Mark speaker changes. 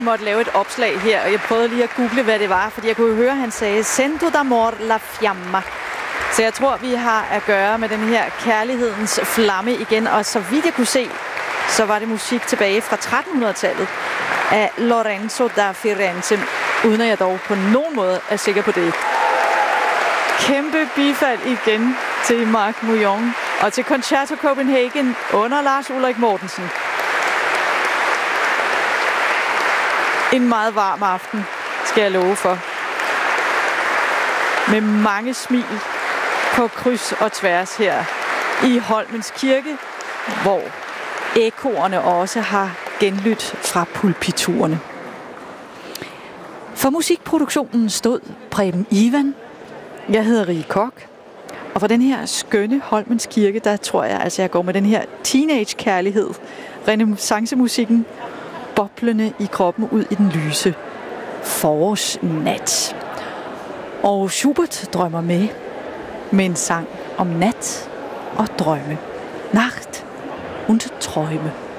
Speaker 1: måtte lave et opslag her, og jeg prøvede lige at google, hvad det var, fordi jeg kunne høre, at han sagde Sento d'amor la fiamma. Så jeg tror, vi har at gøre med den her kærlighedens flamme igen, og så vidt jeg kunne se, så var det musik tilbage fra 1300-tallet af Lorenzo da Firenze, uden at jeg dog på nogen måde er sikker på det. Kæmpe bifald igen til Mark Mouillon og til Concerto Copenhagen under Lars Ulrik Mortensen. En meget varm aften, skal jeg love for. Med mange smil på kryds og tværs her i Holmens Kirke, hvor ekkoerne også har genlydt fra pulpiturerne. For musikproduktionen stod Preben Ivan. Jeg hedder Rie Koch. Og for den her skønne Holmens Kirke, der tror jeg, altså jeg går med den her teenage-kærlighed, renaissancemusikken, boblende i kroppen ud i den lyse forårsnat. Og Schubert drømmer med en sang om nat og drømme. Nacht und Träume.